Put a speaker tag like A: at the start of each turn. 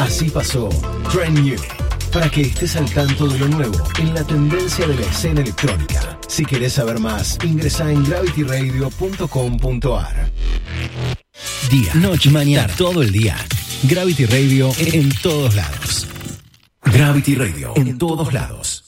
A: Así pasó Trend New, para que estés al tanto de lo nuevo en la tendencia de la escena electrónica. Si querés saber más, ingresa en gravityradio.com.ar. Día, noche, mañana, todo el día. Gravity Radio en todos lados. Gravity Radio en todos lados.